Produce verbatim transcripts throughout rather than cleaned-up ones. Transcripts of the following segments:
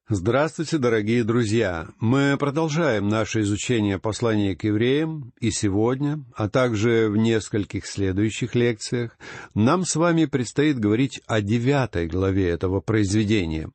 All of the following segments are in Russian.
Здравствуйте, дорогие друзья! Мы продолжаем наше изучение послания к евреям, и сегодня, а также в нескольких следующих лекциях, нам с вами предстоит говорить о девятой главе этого произведения.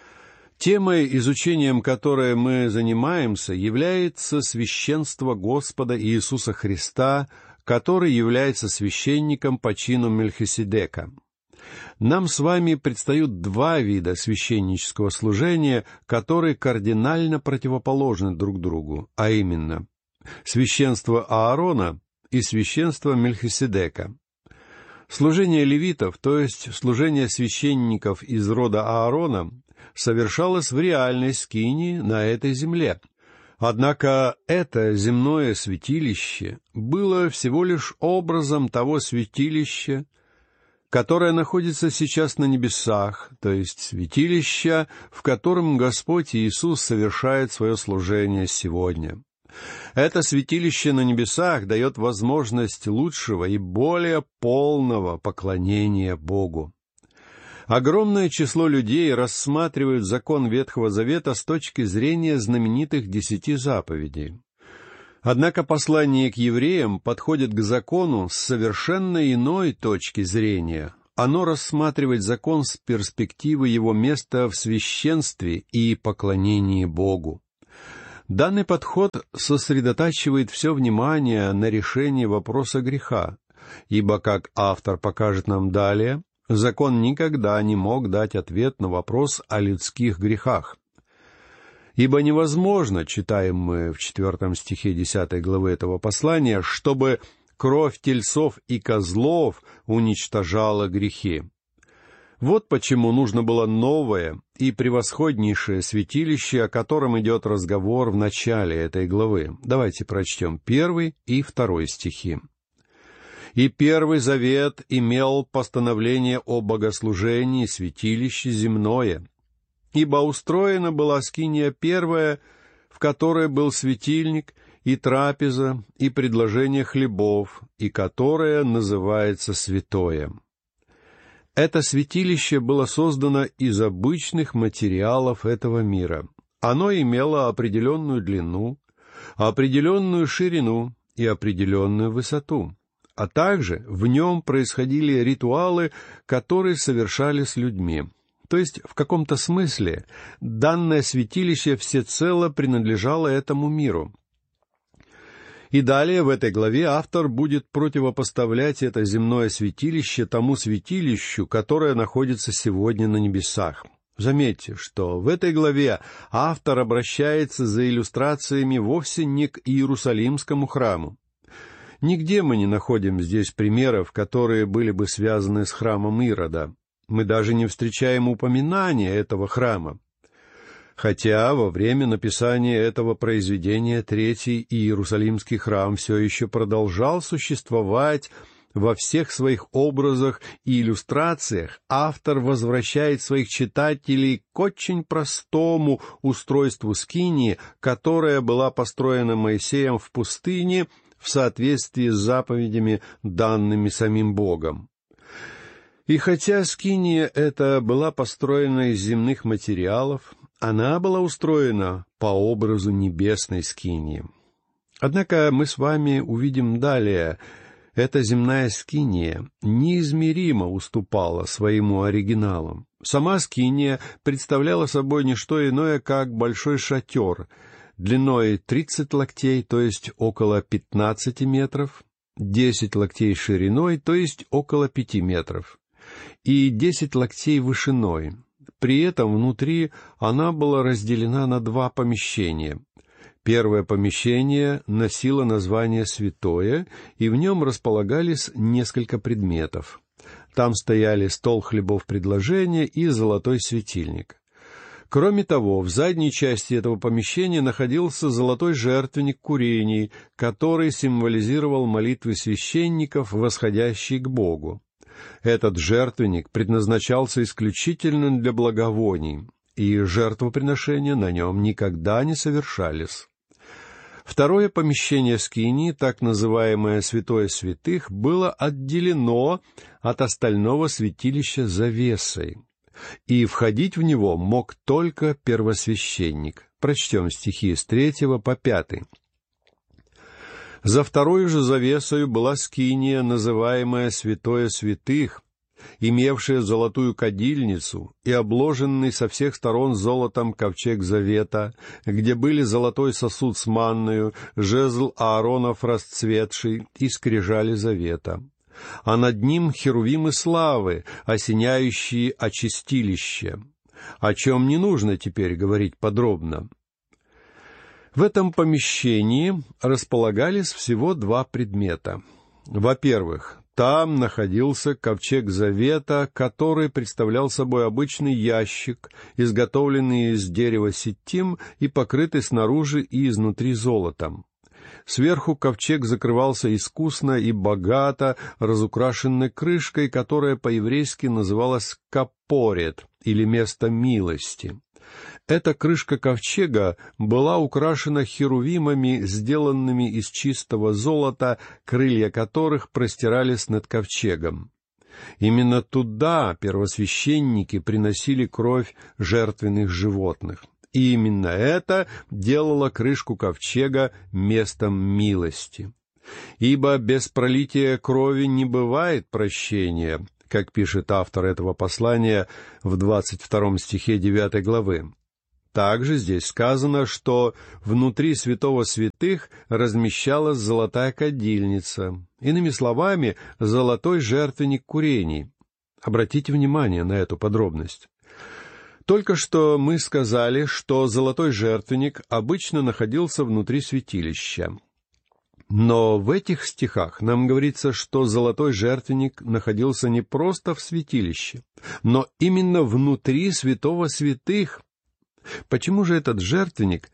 Темой, изучением которой мы занимаемся, является священство Господа Иисуса Христа, который является священником по чину Мельхиседека. Нам с вами предстают два вида священнического служения, которые кардинально противоположны друг другу, а именно священство Аарона и священство Мельхиседека. Служение левитов, то есть служение священников из рода Аарона, совершалось в реальной скинии на этой земле. Однако это земное святилище было всего лишь образом того святилища, которое находится сейчас на небесах, то есть святилище, в котором Господь Иисус совершает свое служение сегодня. Это святилище на небесах дает возможность лучшего и более полного поклонения Богу. Огромное число людей рассматривают закон Ветхого Завета с точки зрения знаменитых десяти заповедей. Однако послание к евреям подходит к закону с совершенно иной точки зрения. Оно рассматривает закон с перспективы его места в священстве и поклонении Богу. Данный подход сосредотачивает все внимание на решении вопроса греха, ибо, как автор покажет нам далее, закон никогда не мог дать ответ на вопрос о людских грехах. «Ибо невозможно, читаем мы в четвертом стихе десятой главы этого послания, чтобы кровь тельцов и козлов уничтожала грехи». Вот почему нужно было новое и превосходнейшее святилище, о котором идет разговор в начале этой главы. Давайте прочтем первый и второй стихи. «И Первый Завет имел постановление о богослужении святилище земное, ибо устроена была скиния первая, в которой был светильник, и трапеза, и предложение хлебов, и которая называется святое. Это святилище было создано из обычных материалов этого мира. Оно имело определенную длину, определенную ширину и определенную высоту, а также в нем происходили ритуалы, которые совершались людьми. То есть, в каком-то смысле, данное святилище всецело принадлежало этому миру. И далее в этой главе автор будет противопоставлять это земное святилище тому святилищу, которое находится сегодня на небесах. Заметьте, что в этой главе автор обращается за иллюстрациями вовсе не к Иерусалимскому храму. Нигде мы не находим здесь примеров, которые были бы связаны с храмом Ирода. Мы даже не встречаем упоминания этого храма. Хотя во время написания этого произведения Третий Иерусалимский храм все еще продолжал существовать во всех своих образах и иллюстрациях, автор возвращает своих читателей к очень простому устройству скинии, которая была построена Моисеем в пустыне в соответствии с заповедями, данными самим Богом. И хотя скиния эта была построена из земных материалов, она была устроена по образу небесной скинии. Однако мы с вами увидим далее, эта земная скиния неизмеримо уступала своему оригиналу. Сама скиния представляла собой не что иное, как большой шатер, длиной тридцать локтей, то есть около пятнадцати метров, десять локтей шириной, то есть около пяти метров, и десять локтей вышиной. При этом внутри она была разделена на два помещения. Первое помещение носило название «Святое», и в нем располагались несколько предметов. Там стояли стол хлебов предложения и золотой светильник. Кроме того, в задней части этого помещения находился золотой жертвенник курений, который символизировал молитвы священников, восходящие к Богу. Этот жертвенник предназначался исключительно для благовоний, и жертвоприношения на нем никогда не совершались. Второе помещение скинии, так называемое «Святое святых», было отделено от остального святилища завесой. и входить в него мог только первосвященник. Прочтем стихи с третьего по пятый. «За второй же завесою была скиния, называемая Святое Святых, имевшая золотую кадильницу и обложенный со всех сторон золотом ковчег завета, где были золотой сосуд с манною, жезл Ааронов расцветший и скрижали завета. А над ним херувимы славы, осеняющие очистилище, о чем не нужно теперь говорить подробно. В этом помещении располагались всего два предмета. Во-первых, там находился ковчег завета, который представлял собой обычный ящик, изготовленный из дерева ситим и покрытый снаружи и изнутри золотом. Сверху ковчег закрывался искусно и богато разукрашенной крышкой, которая по-еврейски называлась капорет, или место милости. Эта крышка ковчега была украшена херувимами, сделанными из чистого золота, крылья которых простирались над ковчегом. Именно туда первосвященники приносили кровь жертвенных животных. И именно это делало крышку ковчега местом милости. «Ибо без пролития крови не бывает прощения», как пишет автор этого послания в двадцать втором стихе девятой главы. Также здесь сказано, что внутри святого святых размещалась золотая кадильница, иными словами, золотой жертвенник курений. Обратите внимание на эту подробность. Только что мы сказали, что золотой жертвенник обычно находился внутри святилища. Но в этих стихах нам говорится, что золотой жертвенник находился не просто в святилище, но именно внутри святого святых. Почему же этот жертвенник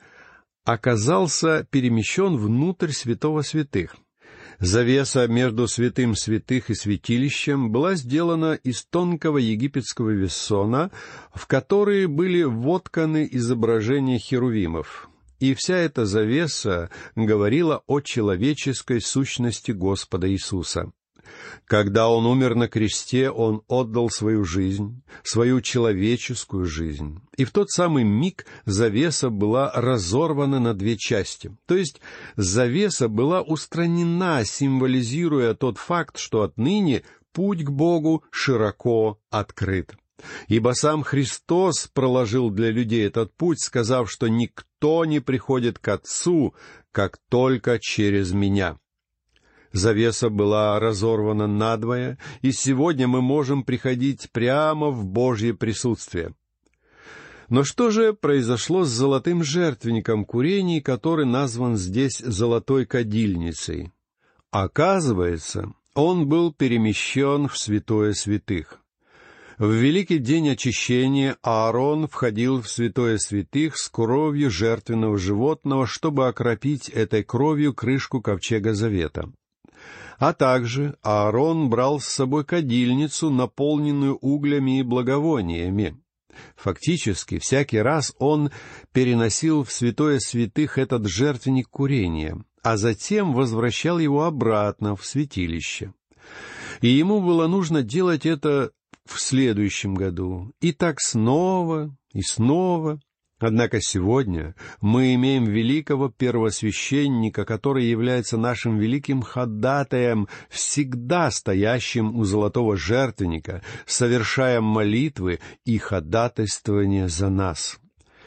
оказался перемещен внутрь святого святых? Завеса между святым святых и святилищем была сделана из тонкого египетского вессона, в который были вотканы изображения херувимов. И вся эта завеса говорила о человеческой сущности Господа Иисуса. Когда Он умер на кресте, Он отдал свою жизнь, свою человеческую жизнь. И в тот самый миг завеса была разорвана на две части. То есть завеса была устранена, символизируя тот факт, что отныне путь к Богу широко открыт. Ибо сам Христос проложил для людей этот путь, сказав, что никто не приходит к Отцу, как только через Меня. Завеса была разорвана надвое, и сегодня мы можем приходить прямо в Божье присутствие. Но что же произошло с золотым жертвенником курений, который назван здесь золотой кадильницей? Оказывается, он был перемещен в святое святых. В великий день очищения Аарон входил в святое святых с кровью жертвенного животного, чтобы окропить этой кровью крышку ковчега завета. А также Аарон брал с собой кадильницу, наполненную углями и благовониями. Фактически, всякий раз он переносил в святое святых этот жертвенник курения, а затем возвращал его обратно в святилище. И ему было нужно делать это в следующем году, и так снова и снова. Однако сегодня мы имеем великого первосвященника, который является нашим великим ходатаем, всегда стоящим у золотого жертвенника, совершая молитвы и ходатайствование за нас.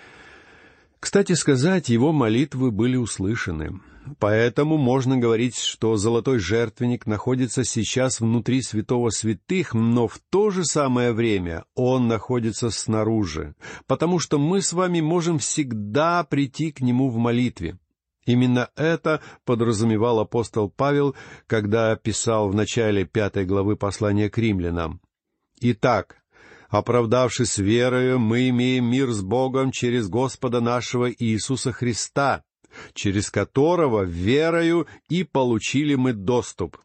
Кстати сказать, его молитвы были услышаны. Поэтому можно говорить, что золотой жертвенник находится сейчас внутри святого святых, но в то же самое время он находится снаружи, потому что мы с вами можем всегда прийти к нему в молитве. Именно это подразумевал апостол Павел, когда писал в начале пятой главы послания к римлянам. «Итак, оправдавшись верою, мы имеем мир с Богом через Господа нашего Иисуса Христа, через которого верою и получили мы доступ».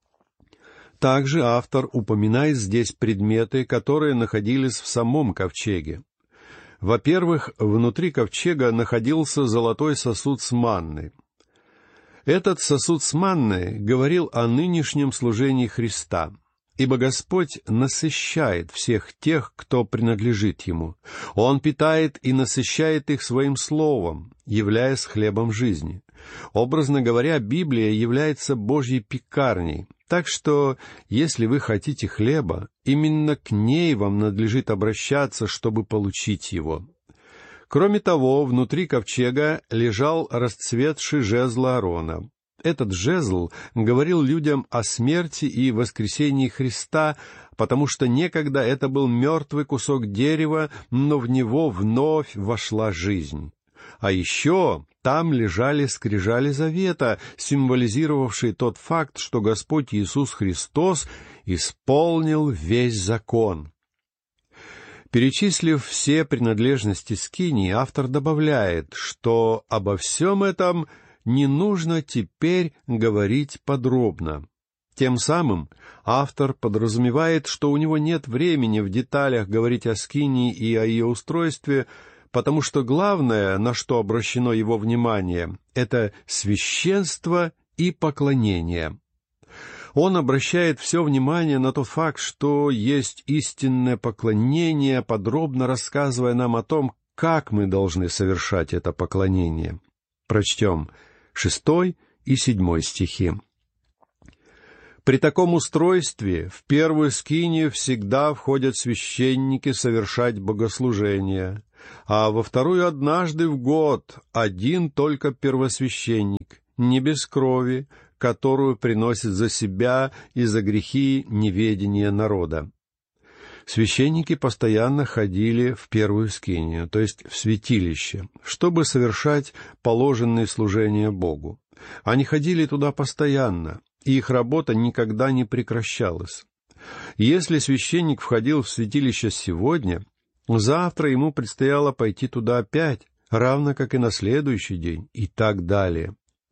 Также автор упоминает здесь предметы, которые находились в самом ковчеге. Во-первых, внутри ковчега находился золотой сосуд с манной. Этот сосуд с манной говорил о нынешнем служении Христа. ибо Господь насыщает всех тех, кто принадлежит Ему. Он питает и насыщает их Своим Словом, являясь хлебом жизни. Образно говоря, Библия является Божьей пекарней, так что, если вы хотите хлеба, именно к ней вам надлежит обращаться, чтобы получить его. Кроме того, внутри ковчега лежал расцветший жезл Аарона. Этот жезл говорил людям о смерти и воскресении Христа, потому что некогда это был мертвый кусок дерева, но в него вновь вошла жизнь. А еще там лежали скрижали завета, символизировавшие тот факт, что Господь Иисус Христос исполнил весь закон. Перечислив все принадлежности скинии, автор добавляет, что обо всем этом не нужно теперь говорить подробно. Тем самым автор подразумевает, что у него нет времени в деталях говорить о скинии и о ее устройстве, потому что главное, на что обращено его внимание, это священство и поклонение. Он обращает все внимание на тот факт, что есть истинное поклонение, подробно рассказывая нам о том, как мы должны совершать это поклонение. Прочтем шестой и седьмой стихи. «При таком устройстве в первую скинию всегда входят священники совершать богослужение, а во вторую однажды в год один только первосвященник, не без крови, которую приносит за себя и за грехи неведения народа». Священники постоянно ходили в первую скинию, то есть в святилище, чтобы совершать положенные служения Богу. Они ходили туда постоянно, и их работа никогда не прекращалась. Если священник входил в святилище сегодня, завтра ему предстояло пойти туда опять, равно как и на следующий день, и так далее.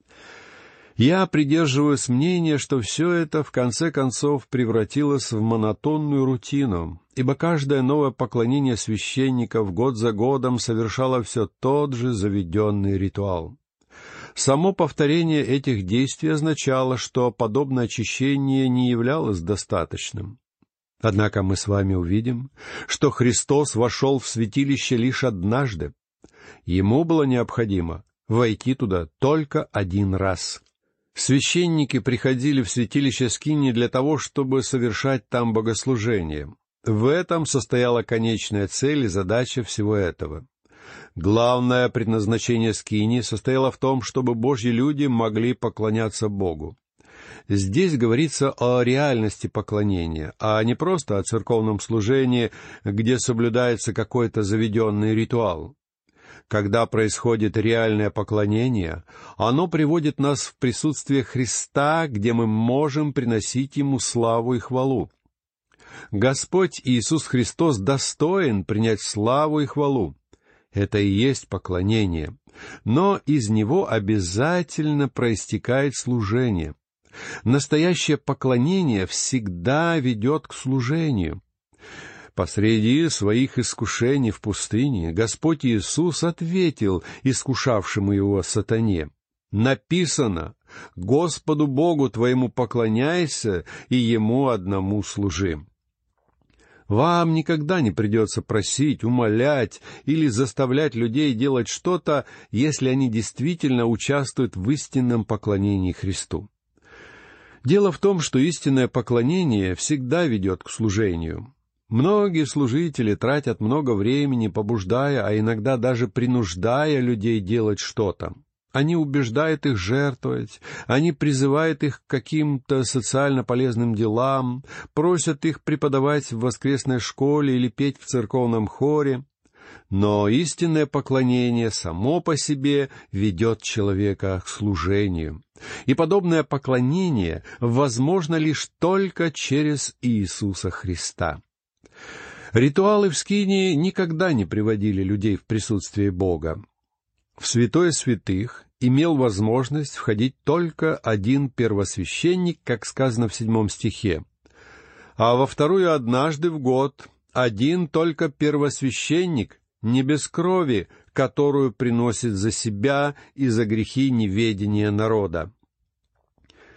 Я придерживаюсь мнения, что все это в конце концов превратилось в монотонную рутину, ибо каждое новое поклонение священников год за годом совершало все тот же заведенный ритуал. Само повторение этих действий означало, что подобное очищение не являлось достаточным. Однако мы с вами увидим, что Христос вошел в святилище лишь однажды. Ему было необходимо войти туда только один раз. Священники приходили в святилище скинии для того, чтобы совершать там богослужение. В этом состояла конечная цель и задача всего этого. Главное предназначение скинии состояло в том, чтобы Божьи люди могли поклоняться Богу. Здесь говорится о реальности поклонения, а не просто о церковном служении, где соблюдается какой-то заведенный ритуал. Когда происходит реальное поклонение, оно приводит нас в присутствие Христа, где мы можем приносить Ему славу и хвалу. Господь Иисус Христос достоин принять славу и хвалу. Это и есть поклонение, но из него обязательно проистекает служение. Настоящее поклонение всегда ведет к служению. Посреди своих искушений в пустыне Господь Иисус ответил искушавшему его сатане: «Написано: Господу Богу твоему поклоняйся и Ему одному служи». Вам никогда не придется просить, умолять или заставлять людей делать что-то, если они действительно участвуют в истинном поклонении Христу. Дело в том, что истинное поклонение всегда ведет к служению. Многие служители тратят много времени, побуждая, а иногда даже принуждая людей делать что-то. Они убеждают их жертвовать, они призывают их к каким-то социально полезным делам, просят их преподавать в воскресной школе или петь в церковном хоре. Но истинное поклонение само по себе ведет человека к служению. И подобное поклонение возможно лишь только через Иисуса Христа. Ритуалы в скинии никогда не приводили людей в присутствие Бога. В святое святых имел возможность входить только один первосвященник, как сказано в седьмом стихе, а во вторую однажды в год один только первосвященник, не без крови, которую приносит за себя и за грехи неведения народа.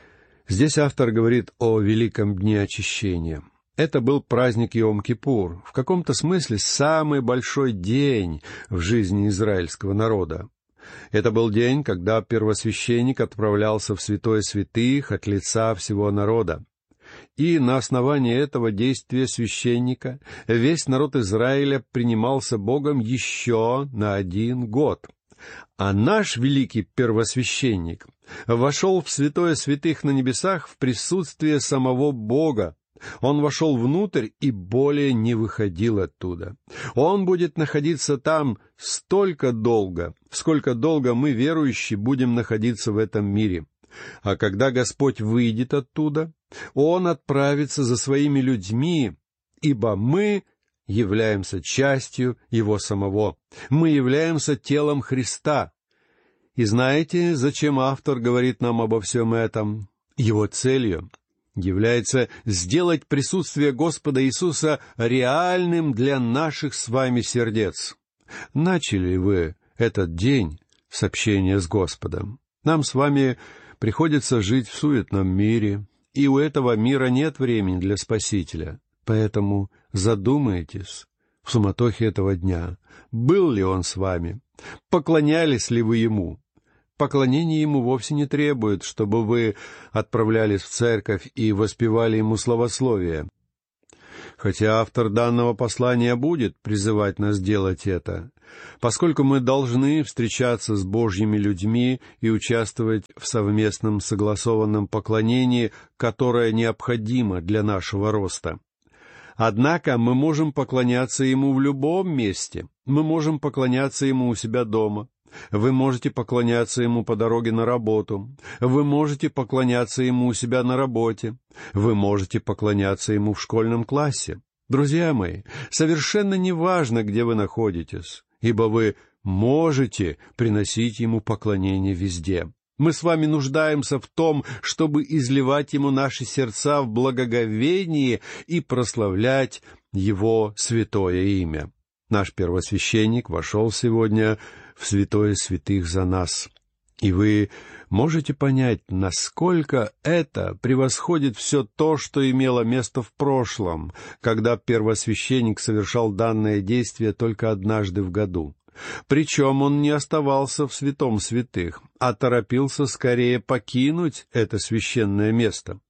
Здесь автор говорит о великом дне очищения. Это был праздник Йом-Кипур, в каком-то смысле самый большой день в жизни израильского народа. Это был день, когда первосвященник отправлялся в святое святых от лица всего народа. И на основании этого действия священника весь народ Израиля принимался Богом еще на один год. А наш великий первосвященник вошел в святое святых на небесах в присутствие самого Бога. Он вошел внутрь и более не выходил оттуда. Он будет находиться там столько долго, сколько долго мы, верующие, будем находиться в этом мире. А когда Господь выйдет оттуда, Он отправится за своими людьми, ибо мы являемся частью Его самого. Мы являемся телом Христа. И знаете, зачем автор говорит нам обо всем этом? Его целью является сделать присутствие Господа Иисуса реальным для наших с вами сердец. Начали вы этот день с общения с Господом? Нам с вами приходится жить в суетном мире, и у этого мира нет времени для Спасителя. Поэтому задумайтесь в суматохе этого дня, был ли Он с вами, поклонялись ли вы Ему. Поклонение Ему вовсе не требует, чтобы вы отправлялись в церковь и воспевали Ему славословие. Хотя автор данного послания будет призывать нас делать это, поскольку мы должны встречаться с Божьими людьми и участвовать в совместном согласованном поклонении, которое необходимо для нашего роста. Однако мы можем поклоняться Ему в любом месте. Мы можем поклоняться Ему у себя дома. Вы можете поклоняться Ему по дороге на работу. Вы можете поклоняться Ему у себя на работе. Вы можете поклоняться Ему в школьном классе. Друзья мои, совершенно не важно, где вы находитесь, ибо вы можете приносить Ему поклонение везде. Мы с вами нуждаемся в том, чтобы изливать Ему наши сердца в благоговении и прославлять Его святое имя. Наш первосвященник вошел сегодня в святое святых за нас. И вы можете понять, насколько это превосходит все то, что имело место в прошлом, когда первосвященник совершал данное действие только однажды в году. Причем он не оставался в святом святых, а торопился скорее покинуть это священное место.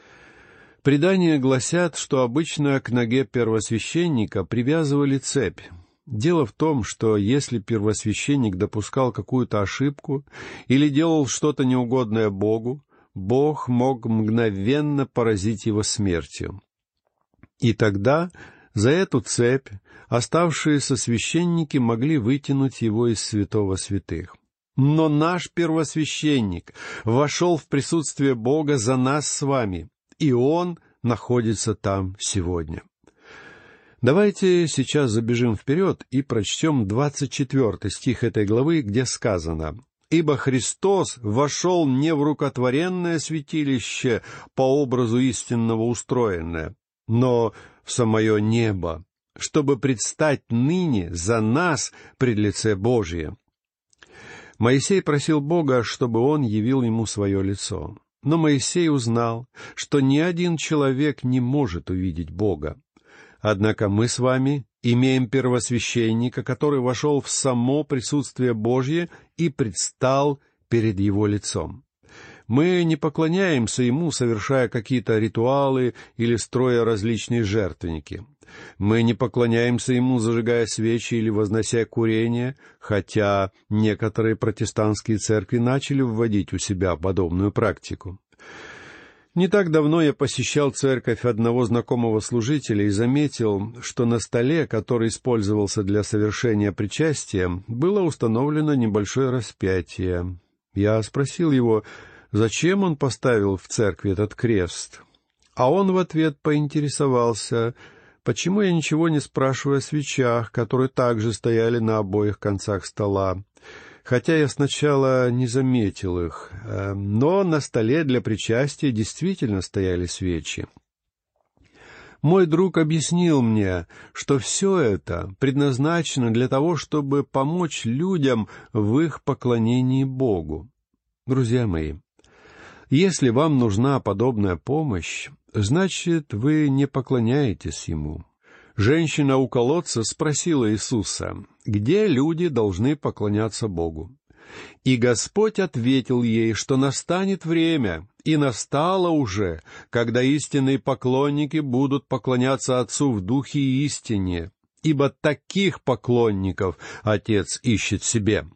Предания гласят, что обычно к ноге первосвященника привязывали цепь. Дело в том, что если первосвященник допускал какую-то ошибку или делал что-то неугодное Богу, Бог мог мгновенно поразить его смертью. И тогда за эту цепь оставшиеся священники могли вытянуть его из святого святых. Но наш первосвященник вошел в присутствие Бога за нас с вами, и Он находится там сегодня. Давайте сейчас забежим вперед и прочтем двадцать четвёртый стих этой главы, где сказано: «Ибо Христос вошел не в рукотворенное святилище по образу истинного устроенное, но в самое небо, чтобы предстать ныне за нас пред лице Божие». Моисей просил Бога, чтобы Он явил ему свое лицо. Но Моисей узнал, что ни один человек не может увидеть Бога. Однако мы с вами имеем первосвященника, который вошел в само присутствие Божье и предстал перед Его лицом. Мы не поклоняемся Ему, совершая какие-то ритуалы или строя различные жертвенники. Мы не поклоняемся Ему, зажигая свечи или вознося курение, хотя некоторые протестантские церкви начали вводить у себя подобную практику. Не так давно я посещал церковь одного знакомого служителя и заметил, что на столе, который использовался для совершения причастия, было установлено небольшое распятие. Я спросил его, зачем он поставил в церкви этот крест, а он в ответ поинтересовался, почему я ничего не спрашиваю о свечах, которые также стояли на обоих концах стола. Хотя я сначала не заметил их, но на столе для причастия действительно стояли свечи. Мой друг объяснил мне, что все это предназначено для того, чтобы помочь людям в их поклонении Богу. Друзья мои, Если вам нужна подобная помощь, значит, вы не поклоняетесь Ему. Женщина у колодца спросила Иисуса, где люди должны поклоняться Богу. И Господь ответил ей, что настанет время, и настало уже, когда истинные поклонники будут поклоняться Отцу в духе и истине, ибо таких поклонников Отец ищет себе.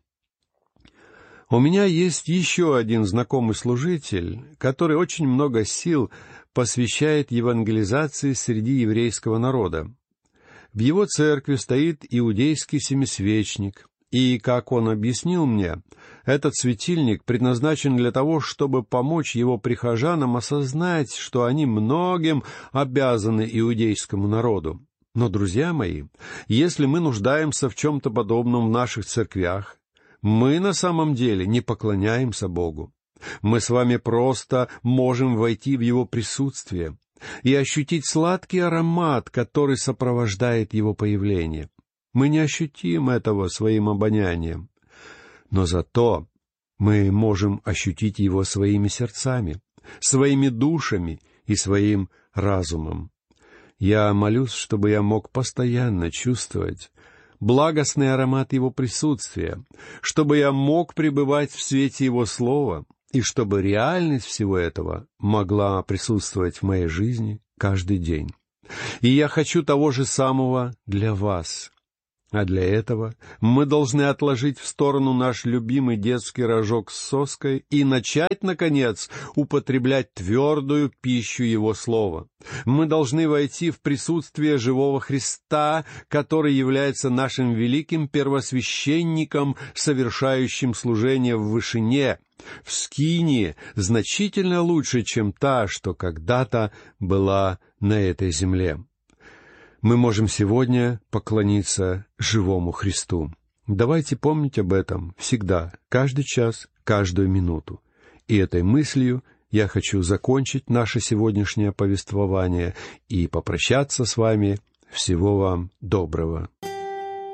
У меня есть еще один знакомый служитель, который очень много сил посвящает евангелизации среди еврейского народа. В его церкви стоит иудейский семисвечник, и, как он объяснил мне, этот светильник предназначен для того, чтобы помочь его прихожанам осознать, что они многим обязаны иудейскому народу. Но, друзья мои, если мы нуждаемся в чем-то подобном в наших церквях, мы на самом деле не поклоняемся Богу. Мы с вами просто можем войти в Его присутствие и ощутить сладкий аромат, который сопровождает Его появление. Мы не ощутим этого своим обонянием, но зато мы можем ощутить Его своими сердцами, своими душами и своим разумом. Я молюсь, чтобы я мог постоянно чувствовать благостный аромат Его присутствия, чтобы я мог пребывать в свете Его Слова, и чтобы реальность всего этого могла присутствовать в моей жизни каждый день. И я хочу того же самого для вас. А для этого мы должны отложить в сторону наш любимый детский рожок с соской и начать, наконец, употреблять твердую пищу Его Слова. Мы должны войти в присутствие живого Христа, который является нашим великим первосвященником, совершающим служение в вышине, в скинии, значительно лучше, чем та, что когда-то была на этой земле. Мы можем сегодня поклониться живому Христу. Давайте помнить об этом всегда, каждый час, каждую минуту. И этой мыслью я хочу закончить наше сегодняшнее повествование и попрощаться с вами. Всего вам доброго.